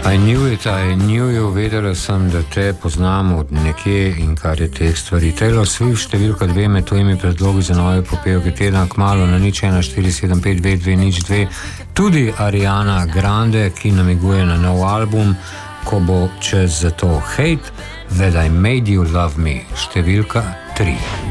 I knew you, vedela sem, da te poznam od nekje in kar je teh stvari. Taylor Swift, številka 2 med tujimi predlogi za nove popevke tedna, kmalu na 014752202. Tudi Ariana Grande, ki namiguje na nov album, ko bo čez to Hate That I Made You Love Me, številka 3.